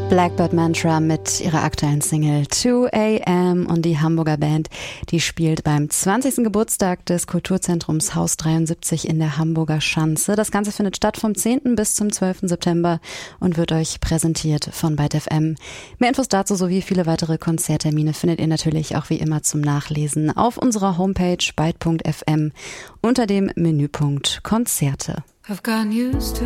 Blackbird Mantra mit ihrer aktuellen Single 2 AM und die Hamburger Band, die spielt beim 20. Geburtstag des Kulturzentrums Haus 73 in der Hamburger Schanze. Das Ganze findet statt vom 10. bis zum 12. September und wird euch präsentiert von Byte FM. Mehr Infos dazu sowie viele weitere Konzerttermine findet ihr natürlich auch wie immer zum Nachlesen auf unserer Homepage byte.fm unter dem Menüpunkt Konzerte. I've gotten used to